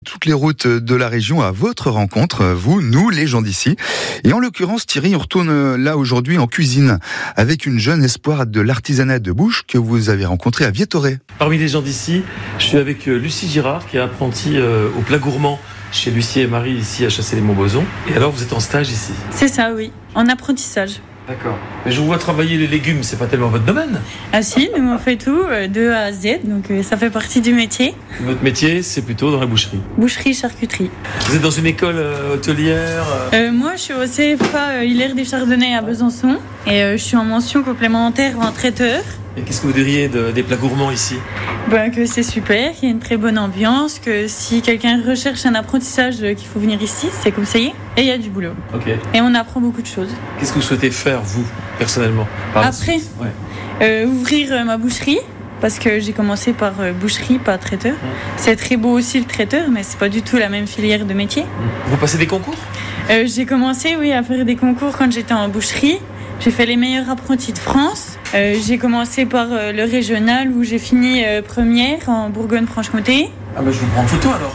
toutes les routes de la région à votre rencontre, vous, nous, les gens d'ici. Et en l'occurrence, Thierry, on retourne là aujourd'hui en cuisine avec une jeune espoir de l'artisanat de bouche que vous avez rencontrée à Viettoré. Parmi les gens d'ici, je suis avec Lucie Girard qui est apprentie au plat gourmand chez Lucie et Marie ici à Chasselet-Montbozon. Et alors vous êtes en stage ici? C'est ça, oui, en apprentissage. D'accord. Mais je vous vois travailler les légumes, c'est pas tellement votre domaine? Ah si, nous on fait tout de A à Z, donc ça fait partie du métier. Votre métier, c'est plutôt dans la boucherie? Boucherie, charcuterie. Vous êtes dans une école hôtelière? Moi je suis au CFA Hilaire des Chardonnays à Besançon et je suis en mention complémentaire en traiteur. Et qu'est-ce que vous diriez des plats gourmands ici? Que c'est super, qu'il y a une très bonne ambiance, que si quelqu'un recherche un apprentissage, qu'il faut venir ici, c'est conseillé. Et il y a du boulot. Ok. Et on apprend beaucoup de choses. Qu'est-ce que vous souhaitez faire, vous, personnellement? Après, ouvrir ma boucherie, parce que j'ai commencé par boucherie, pas traiteur. C'est très beau aussi le traiteur, mais c'est pas du tout la même filière de métier. Vous passez des concours? J'ai commencé, à faire des concours quand j'étais en boucherie. J'ai fait les meilleurs apprentis de France. J'ai commencé par le régional où j'ai fini première en Bourgogne-Franche-Comté. Ah je vous prends en photo alors.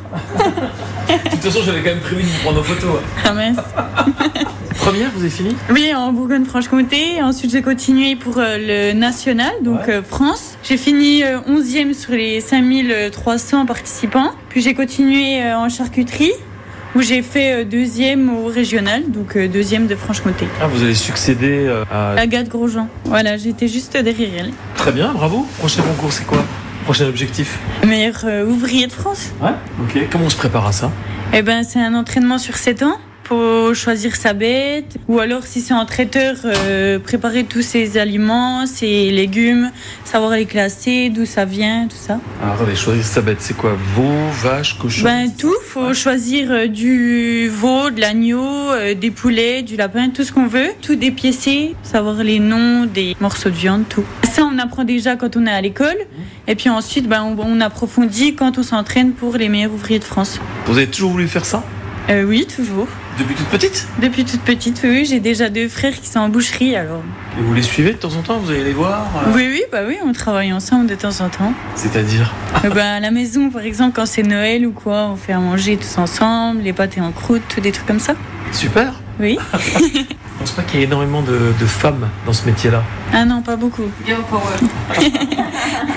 De toute façon, j'avais quand même prévu de vous prendre en photo. Ah mince. Première, vous avez fini? Oui, en Bourgogne-Franche-Comté. Ensuite, j'ai continué pour le national, donc France. J'ai fini 11e sur les 5300 participants. Puis j'ai continué en charcuterie, où j'ai fait deuxième au régional, donc deuxième de Franche-Comté. Ah, vous avez succédé à Agathe Grosjean. Voilà, j'étais juste derrière elle. Très bien, bravo. Prochain concours, c'est quoi? Prochain objectif? Meilleur ouvrier de France. Ouais, ok. Comment on se prépare à ça? C'est un entraînement sur 7 ans. Faut choisir sa bête, ou alors si c'est en traiteur, préparer tous ses aliments, ses légumes, savoir les classer, d'où ça vient, tout ça. Alors attendez, choisir sa bête, c'est quoi? Veau, vache, cochon? Tout, faut choisir du veau, de l'agneau, des poulets, du lapin, tout ce qu'on veut, tout dépiécer, savoir les noms des morceaux de viande, tout. Ça on apprend déjà quand on est à l'école, et puis ensuite on approfondit quand on s'entraîne pour les meilleurs ouvriers de France. Vous avez toujours voulu faire ça? Oui, toujours. Depuis toute petite? Depuis toute petite, oui. J'ai déjà 2 frères qui sont en boucherie, alors. Et vous les suivez de temps en temps? Vous allez les voir? Oui, on travaille ensemble de temps en temps. C'est-à-dire? À la maison, par exemple, quand c'est Noël ou quoi, on fait à manger tous ensemble, les pâtés en croûte, tout des trucs comme ça. Super. Oui. Je pense pas qu'il y ait énormément de femmes dans ce métier-là. Ah non, pas beaucoup. Girl power.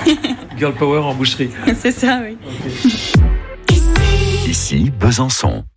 Girl power en boucherie. C'est ça, oui. Ici, Besançon.